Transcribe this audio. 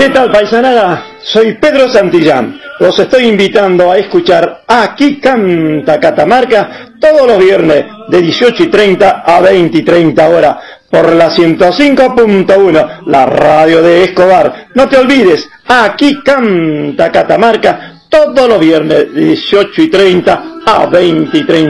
¿Qué tal, paisanada? Soy Pedro Santillán. Los estoy invitando a escuchar Aquí Canta Catamarca todos los viernes de 18:30 a 20:30 horas por la 105.1, la radio de Escobar. No te olvides, Aquí Canta Catamarca todos los viernes de 18:30 a 20:30.